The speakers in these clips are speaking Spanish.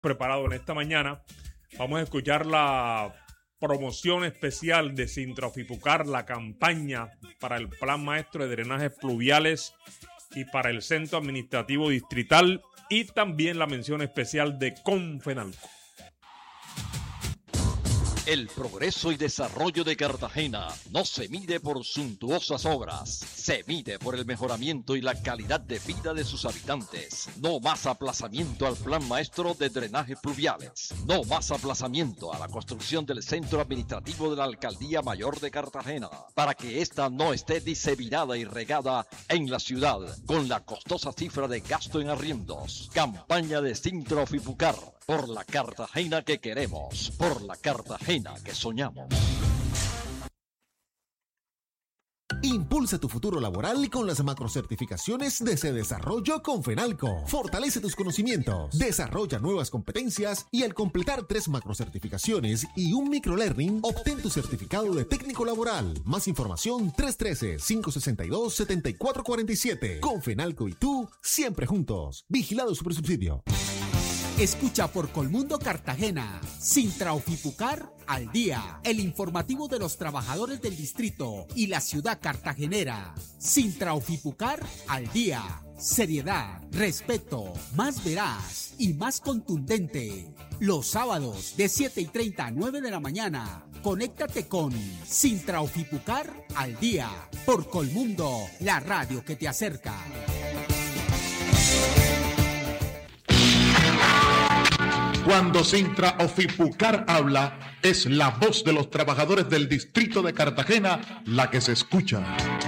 preparado en esta mañana. Vamos a escuchar la promoción especial de Sintra-Ofipucar, la campaña para el Plan Maestro de Drenajes Pluviales y para el Centro Administrativo Distrital, y también la mención especial de Confenalco. El progreso y desarrollo de Cartagena no se mide por suntuosas obras, se mide por el mejoramiento y la calidad de vida de sus habitantes. No más aplazamiento al Plan Maestro de Drenajes Pluviales. No más aplazamiento a la construcción del Centro Administrativo de la Alcaldía Mayor de Cartagena, para que ésta no esté diseminada y regada en la ciudad con la costosa cifra de gasto en arriendos. Campaña de Sintra-Ofipucar. Por la Cartagena que queremos, por la Cartagena que soñamos. Impulsa tu futuro laboral con las macrocertificaciones de Se Desarrollo Confenalco. Fortalece tus conocimientos, desarrolla nuevas competencias y al completar 3 macrocertificaciones y un microlearning, obtén tu certificado de técnico laboral. Más información 313-562-7447. Confenalco y tú, siempre juntos. Vigilado Supersubsidio. Escucha por Colmundo Cartagena, Sintra-Ofipucar al día, el informativo de los trabajadores del distrito y la ciudad cartagenera. Sintra-Ofipucar al día, seriedad, respeto, más veraz y más contundente. Los sábados de 7:30 a 9 de la mañana, conéctate con Sintra-Ofipucar al día, por Colmundo, la radio que te acerca. Cuando Sintra-Ofipucar habla, es la voz de los trabajadores del distrito de Cartagena la que se escucha.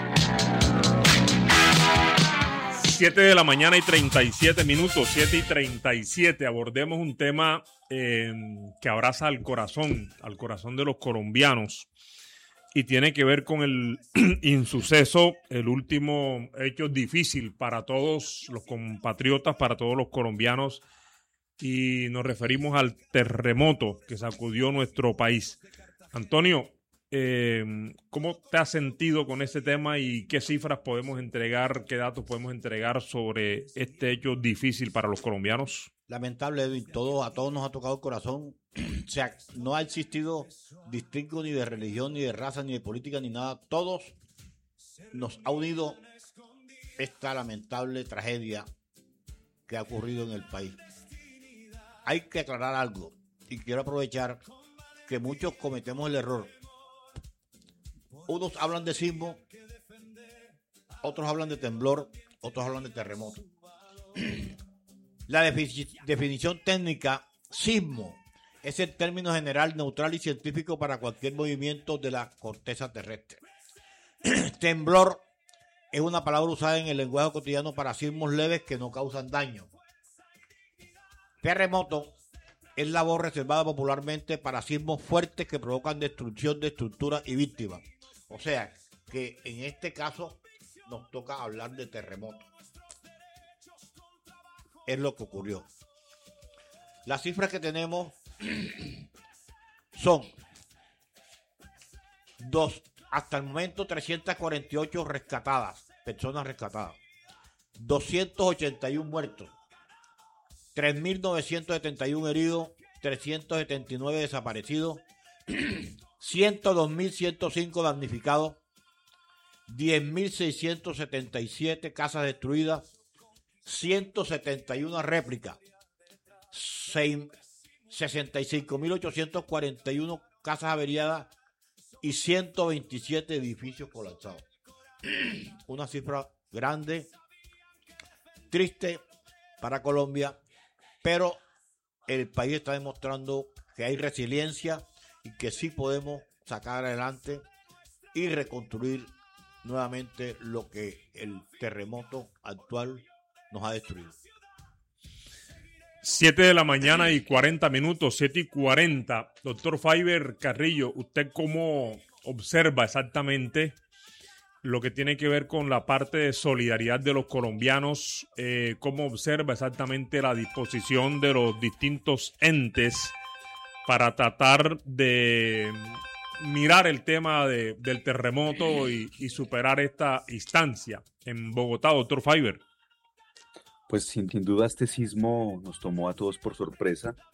7 de la mañana y 37 minutos, 7:37. Abordemos un tema que abraza al corazón de los colombianos, y tiene que ver con el insuceso, el último hecho difícil para todos los compatriotas, para todos los colombianos. Y nos referimos al terremoto que sacudió nuestro país. Antonio, ¿cómo te has sentido con ese tema y qué cifras podemos entregar, qué datos podemos entregar sobre este hecho difícil para los colombianos? Lamentable, Edwin, a todos nos ha tocado el corazón. O sea, no ha existido distingo ni de religión, ni de raza, ni de política, ni nada. Todos nos ha unido esta lamentable tragedia que ha ocurrido en el país. Hay que aclarar algo, y quiero aprovechar que muchos cometemos el error. Unos hablan de sismo, otros hablan de temblor, otros hablan de terremoto. La definición técnica, sismo, es el término general, neutral y científico para cualquier movimiento de la corteza terrestre. Temblor es una palabra usada en el lenguaje cotidiano para sismos leves que no causan daño. Terremoto es la voz reservada popularmente para sismos fuertes que provocan destrucción de estructuras y víctimas. O sea, que en este caso nos toca hablar de terremoto. Es lo que ocurrió. Las cifras que tenemos son hasta el momento 348 personas rescatadas, 281 muertos, 3.971 heridos, 379 desaparecidos, 102.105 damnificados, 10.677 casas destruidas, 171 réplicas, 65.841 casas averiadas y 127 edificios colapsados. Una cifra grande, triste para Colombia, pero el país está demostrando que hay resiliencia y que sí podemos sacar adelante y reconstruir nuevamente lo que el terremoto actual nos ha destruido. 7 de la mañana y 40 minutos, 7:40. Doctor Faiber Carrillo, ¿usted cómo observa exactamente lo que tiene que ver con la parte de solidaridad de los colombianos? ¿Cómo observa exactamente la disposición de los distintos entes para tratar de mirar el tema del terremoto y superar esta instancia en Bogotá, doctor Faiber? Pues sin duda este sismo nos tomó a todos por sorpresa.